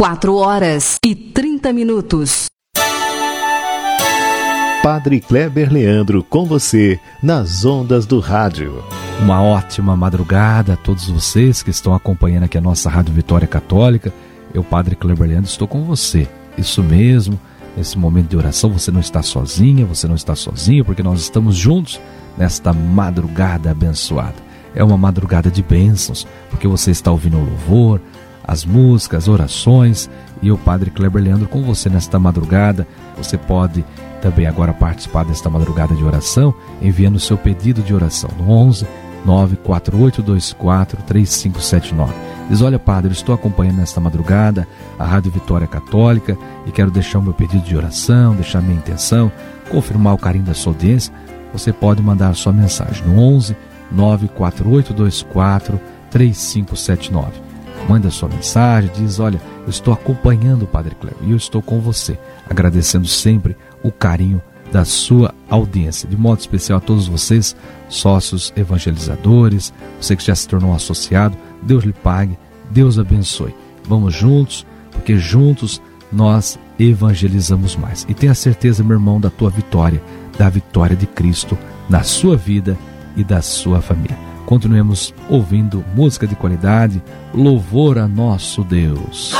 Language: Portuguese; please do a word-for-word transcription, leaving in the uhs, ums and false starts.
quatro horas e trinta minutos. Padre Kleber Leandro com você nas ondas do rádio. Uma ótima madrugada a todos vocês que estão acompanhando aqui a nossa Rádio Vitória Católica. Eu, Padre Kleber Leandro, estou com você. Isso mesmo, nesse momento de oração você não está sozinha, você não está sozinho, porque nós estamos juntos nesta madrugada abençoada. É uma madrugada de bênçãos, porque você está ouvindo o louvor, as músicas, orações, e o Padre Kleber Leandro com você nesta madrugada. Você pode também agora participar desta madrugada de oração, enviando o seu pedido de oração no onze, nove quatro oito dois quatro, três cinco sete nove. Diz: olha, Padre, eu estou acompanhando nesta madrugada a Rádio Vitória Católica e quero deixar o meu pedido de oração, deixar minha intenção, confirmar o carinho da sua audiência. Você pode mandar a sua mensagem no onze, nove quatro oito dois quatro, três cinco sete nove. Manda a sua mensagem, diz: olha, eu estou acompanhando o Padre Kleber e eu estou com você, agradecendo sempre o carinho da sua audiência. De modo especial a todos vocês, sócios evangelizadores, você que já se tornou associado, Deus lhe pague, Deus abençoe. Vamos juntos, porque juntos nós evangelizamos mais. E tenha certeza, meu irmão, da tua vitória, da vitória de Cristo na sua vida e da sua família. Continuemos ouvindo música de qualidade, louvor a nosso Deus.